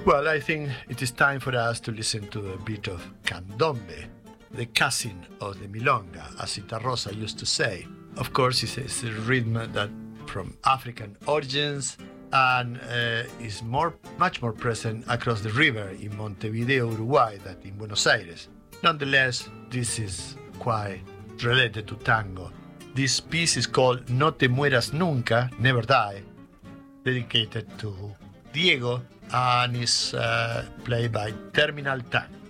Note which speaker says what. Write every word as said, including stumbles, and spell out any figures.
Speaker 1: Well, I think it is time for us to listen to a bit of candombe, the cousin of the milonga, as Citarrosa used to say. Of course, it's a, it's a rhythm that from African origins and uh, is more, much more present across the river in Montevideo, Uruguay, than in Buenos Aires. Nonetheless, this is quite related to tango. This piece is called No Te Mueras Nunca, Never Die, dedicated to Diego, and is uh, played by Terminal Tango.